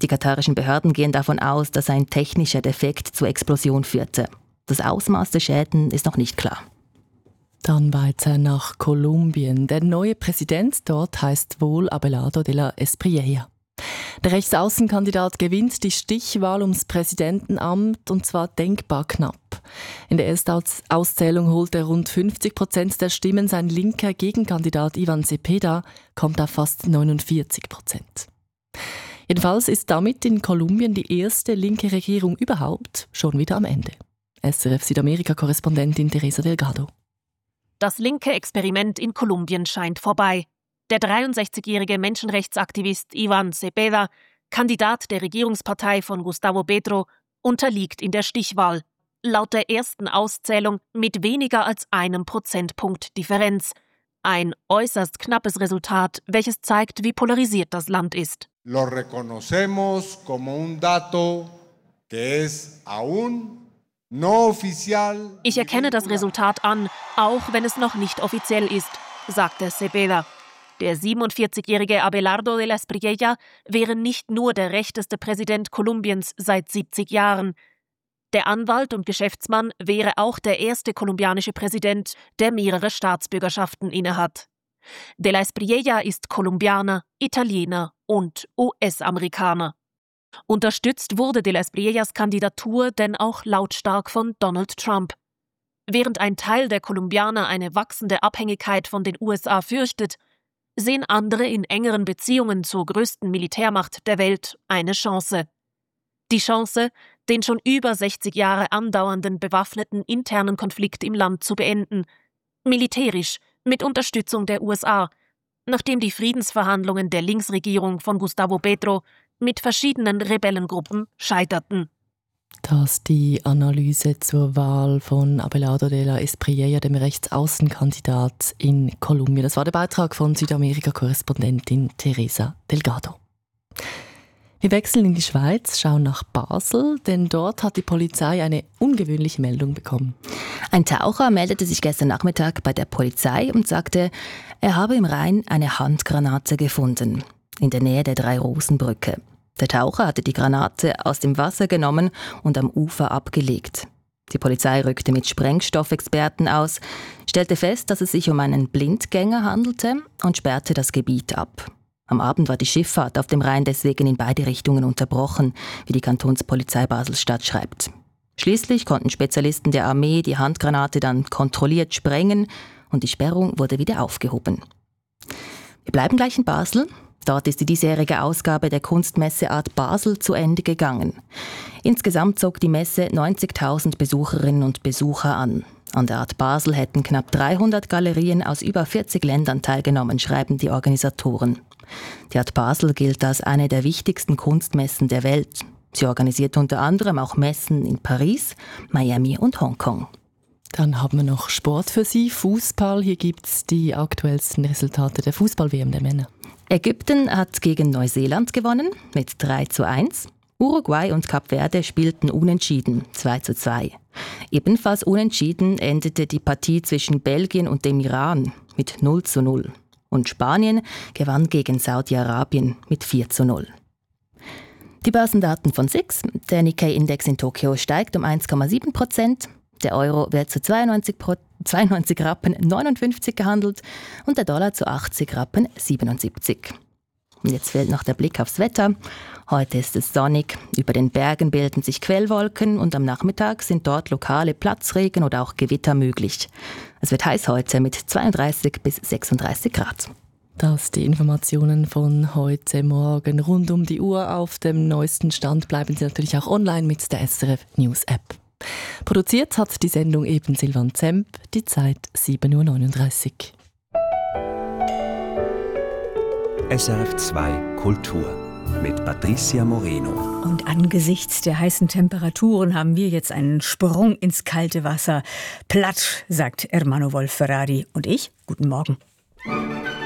Die katarischen Behörden gehen davon aus, dass ein technischer Defekt zur Explosion führte. Das Ausmaß der Schäden ist noch nicht klar. Dann weiter nach Kolumbien. Der neue Präsident dort heißt wohl Abelardo de la Espriella. Der Rechtsaußenkandidat gewinnt die Stichwahl ums Präsidentenamt und zwar denkbar knapp. In der Erstauszählung holt er rund 50% der Stimmen. Sein linker Gegenkandidat Ivan Cepeda kommt auf fast 49%. Jedenfalls ist damit in Kolumbien die erste linke Regierung überhaupt schon wieder am Ende. SRF Südamerika-Korrespondentin Teresa Delgado. Das linke Experiment in Kolumbien scheint vorbei. Der 63-jährige Menschenrechtsaktivist Ivan Cepeda, Kandidat der Regierungspartei von Gustavo Petro, unterliegt in der Stichwahl. Laut der ersten Auszählung mit weniger als 1 Prozentpunkt Differenz. Ein äußerst knappes Resultat, welches zeigt, wie polarisiert das Land ist. Lo reconocemos como un dato que es aún no oficial. Ich erkenne das Resultat an, auch wenn es noch nicht offiziell ist, sagte Cepeda. Der 47-jährige Abelardo de la Espriella wäre nicht nur der rechteste Präsident Kolumbiens seit 70 Jahren. Der Anwalt und Geschäftsmann wäre auch der erste kolumbianische Präsident, der mehrere Staatsbürgerschaften innehat. De la Espriella ist Kolumbianer, Italiener und US-Amerikaner. Unterstützt wurde de la Espriellas Kandidatur denn auch lautstark von Donald Trump. Während ein Teil der Kolumbianer eine wachsende Abhängigkeit von den USA fürchtet, sehen andere in engeren Beziehungen zur größten Militärmacht der Welt eine Chance. Die Chance, den schon über 60 Jahre andauernden bewaffneten internen Konflikt im Land zu beenden, militärisch mit Unterstützung der USA, nachdem die Friedensverhandlungen der Linksregierung von Gustavo Petro mit verschiedenen Rebellengruppen scheiterten. Das die Analyse zur Wahl von Abelardo de la Espriella, dem Rechtsaußenkandidat in Kolumbien. Das war der Beitrag von Südamerika-Korrespondentin Teresa Delgado. Wir wechseln in die Schweiz, schauen nach Basel, denn dort hat die Polizei eine ungewöhnliche Meldung bekommen. Ein Taucher meldete sich gestern Nachmittag bei der Polizei und sagte, er habe im Rhein eine Handgranate gefunden, in der Nähe der Drei-Rosen-Brücke. Der Taucher hatte die Granate aus dem Wasser genommen und am Ufer abgelegt. Die Polizei rückte mit Sprengstoffexperten aus, stellte fest, dass es sich um einen Blindgänger handelte und sperrte das Gebiet ab. Am Abend war die Schifffahrt auf dem Rhein deswegen in beide Richtungen unterbrochen, wie die Kantonspolizei Basel-Stadt schreibt. Schließlich konnten Spezialisten der Armee die Handgranate dann kontrolliert sprengen und die Sperrung wurde wieder aufgehoben. Wir bleiben gleich in Basel. Dort ist die diesjährige Ausgabe der Kunstmesse Art Basel zu Ende gegangen. Insgesamt zog die Messe 90.000 Besucherinnen und Besucher an. An der Art Basel hätten knapp 300 Galerien aus über 40 Ländern teilgenommen, schreiben die Organisatoren. Die Art Basel gilt als eine der wichtigsten Kunstmessen der Welt. Sie organisiert unter anderem auch Messen in Paris, Miami und Hongkong. Dann haben wir noch Sport für Sie, Fußball. Hier gibt es die aktuellsten Resultate der Fußball-WM der Männer. Ägypten hat gegen Neuseeland gewonnen mit 3:1. Uruguay und Kap Verde spielten unentschieden 2:2. Ebenfalls unentschieden endete die Partie zwischen Belgien und dem Iran mit 0:0. Und Spanien gewann gegen Saudi-Arabien mit 4:0. Die Börsendaten von SIX. Der Nikkei-Index in Tokio steigt um 1,7%. Der Euro wird zu 92 Rappen 59 gehandelt und der Dollar zu 80 Rappen 77. Und jetzt fehlt noch der Blick aufs Wetter. Heute ist es sonnig, über den Bergen bilden sich Quellwolken und am Nachmittag sind dort lokale Platzregen oder auch Gewitter möglich. Es wird heiß heute mit 32 bis 36 Grad. Das die Informationen von heute Morgen rund um die Uhr. Auf dem neuesten Stand bleiben Sie natürlich auch online mit der SRF News App. Produziert hat die Sendung eben Silvan Zemp, die Zeit 7:39 Uhr. SRF 2 Kultur mit Patricia Moreno. Und angesichts der heißen Temperaturen haben wir jetzt einen Sprung ins kalte Wasser. Platsch, sagt Ermanno Wolf-Ferrari. Und ich, guten Morgen.